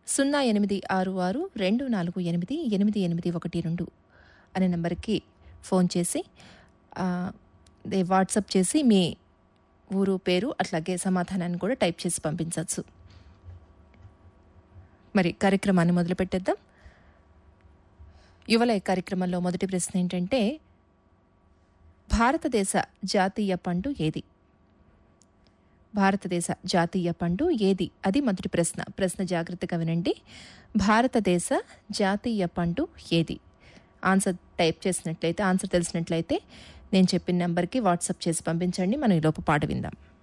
0866248812 అనే నెంబర్కి ఫోన్ చేసి వాట్సాప్ చేసి మీ ఊరు పేరు అట్లాగే సమాధానాన్ని కూడా టైప్ చేసి పంపించవచ్చు. మరి కార్యక్రమాన్ని మొదలుపెట్టేద్దాం. యువలయ కార్యక్రమంలో మొదటి ప్రశ్న ఏంటంటే, భారతదేశ జాతీయ పండు ఏది? భారతదేశ జాతీయ పండు ఏది? అది మొదటి ప్రశ్న. ప్రశ్న జాగ్రత్తగా వినండి. భారతదేశ జాతీయ పండు ఏది? ఆన్సర్ టైప్ చేసినట్లయితే, ఆన్సర్ తెలిసినట్లయితే నేను చెప్పిన నెంబర్కి వాట్సాప్ చేసి పంపించండి. మనం ఈలోపు పాట విందాం.